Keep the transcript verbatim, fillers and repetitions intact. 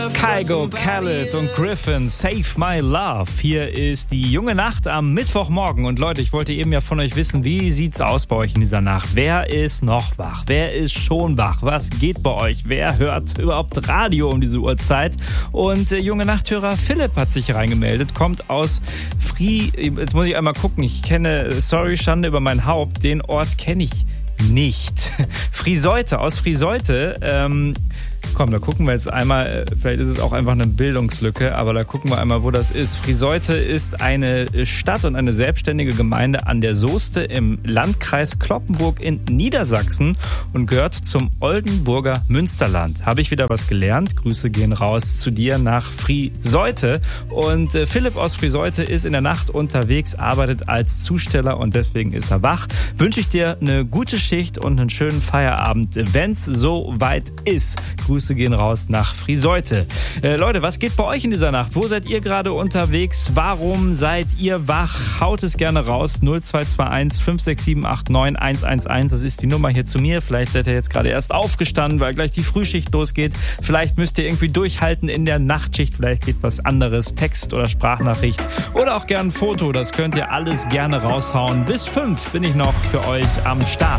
Kygo, Khaled und Griffin, Save My Love. Hier ist die junge Nacht am Mittwochmorgen. Und Leute, ich wollte eben ja von euch wissen, wie sieht's aus bei euch in dieser Nacht? Wer ist noch wach? Wer ist schon wach? Was geht bei euch? Wer hört überhaupt Radio um diese Uhrzeit? Und äh, junge Nachthörer Philipp hat sich reingemeldet, kommt aus Fri... Jetzt muss ich einmal gucken, ich kenne, sorry, Schande über mein Haupt, den Ort kenne ich nicht. Friseute, aus Friseute. Ähm, komm, da gucken wir jetzt einmal, vielleicht ist es auch einfach eine Bildungslücke, aber da gucken wir einmal, wo das ist. Friseute ist eine Stadt und eine selbstständige Gemeinde an der Soeste im Landkreis Cloppenburg in Niedersachsen und gehört zum Oldenburger Münsterland. Habe ich wieder was gelernt? Grüße gehen raus zu dir nach Friseute. Und äh, Philipp aus Friseute ist in der Nacht unterwegs, arbeitet als Zusteller und deswegen ist er wach. Wünsche ich dir eine gute Schicht und einen schönen Feierabend, wenn's so weit ist. Grüße gehen raus nach Friseute. Äh, Leute, was geht bei euch in dieser Nacht? Wo seid ihr gerade unterwegs? Warum seid ihr wach? Haut es gerne raus. null zwei zwei eins fünf sechs sieben acht neun eins eins eins. Das ist die Nummer hier zu mir. Vielleicht seid ihr jetzt gerade erst aufgestanden, weil gleich die Frühschicht losgeht. Vielleicht müsst ihr irgendwie durchhalten in der Nachtschicht. Vielleicht geht was anderes. Text oder Sprachnachricht. Oder auch gern ein Foto. Das könnt ihr alles gerne raushauen. Bis fünf bin ich noch für euch am Start.